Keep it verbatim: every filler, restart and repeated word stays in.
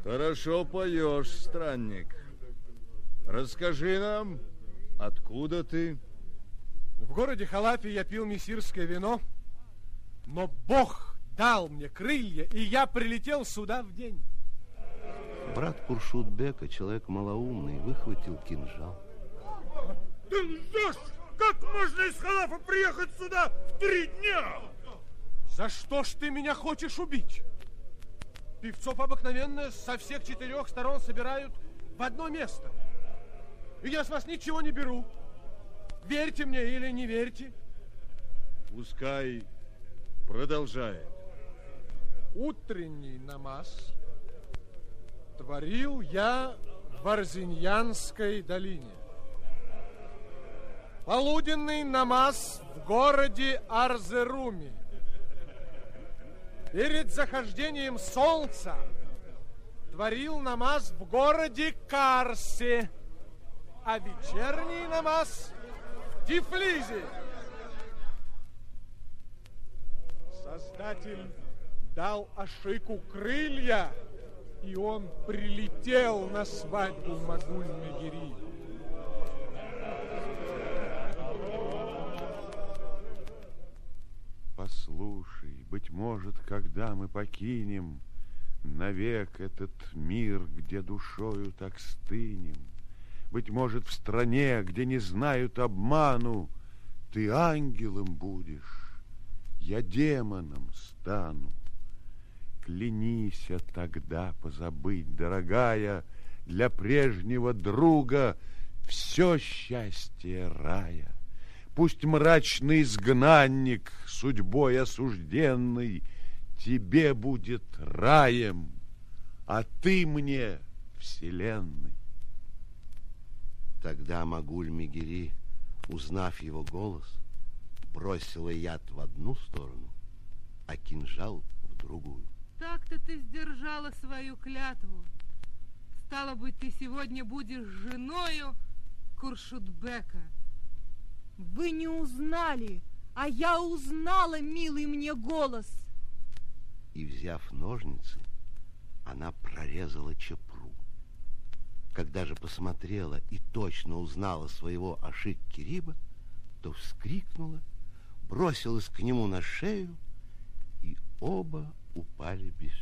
Хорошо поешь, странник. Расскажи нам, откуда ты? В городе Халафе я пил мессирское вино, но Бог дал мне крылья, и я прилетел сюда в день. Брат Куршудбека, человек малоумный, выхватил кинжал. Ты лжешь! Как можно из Халафа приехать сюда в три дня? За что ж ты меня хочешь убить? Певцов обыкновенно со всех четырех сторон собирают в одно место. И я с вас ничего не беру. Верьте мне или не верьте. Пускай продолжает. Утренний намаз творил я в Арзиньянской долине. Полуденный намаз в городе Арзеруме. Перед захождением солнца творил намаз в городе Карсе, а вечерний намаз в Тифлизе. Создатель дал Ашику крылья, и он прилетел на свадьбу Магуль-Мегери. Послушай, быть может, когда мы покинем навек этот мир, где душою так стынем, быть может, в стране, где не знают обману, ты ангелом будешь, я демоном стану. Клянися тогда позабыть, дорогая, для прежнего друга все счастье рая. Пусть мрачный изгнанник, судьбой осужденный, тебе будет раем, а ты мне вселенной. Тогда Магуль-Мегери, узнав его голос, бросила яд в одну сторону, а кинжал в другую. Так-то ты сдержала свою клятву. Стало быть, ты сегодня будешь женою Куршудбека. Вы не узнали, а я узнала, милый мне голос. И, взяв ножницы, она прорезала чепру. Когда же посмотрела и точно узнала своего Ашик-Кериба, то вскрикнула, бросилась к нему на шею, и оба упали без